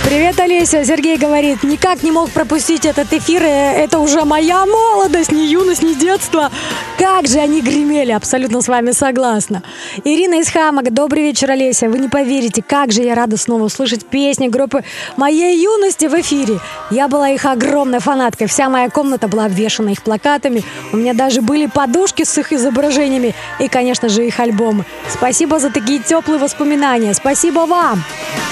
Привет, Олеся. Сергей говорит, никак не мог пропустить этот эфир. Это уже моя молодость, не юность, не детство. Как же они гремели, абсолютно с вами согласна. Ирина из Хамага. Добрый вечер, Олеся. Вы не поверите, как же я рада снова услышать песни группы моей юности в эфире. Я была их огромной фанаткой. Вся моя комната была обвешана их плакатами. У меня даже были подушки с их изображениями. И, конечно же, их альбомы. Спасибо за такие теплые воспоминания. Спасибо вам.